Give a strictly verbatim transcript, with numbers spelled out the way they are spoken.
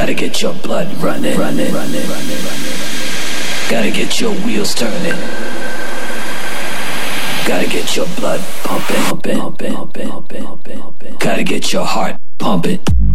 Gotta get your blood running, running, running, running, running. Gotta get your wheels turning. Gotta get your blood pumping, pumping, pumping, pumping, pumping, pumping. Gotta get your heart pumping.